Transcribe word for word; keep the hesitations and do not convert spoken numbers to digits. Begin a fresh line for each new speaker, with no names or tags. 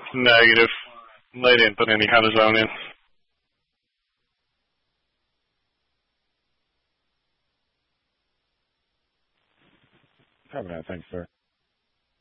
Negative. They didn't put any kind of zone in.
Copy that. Thanks, sir.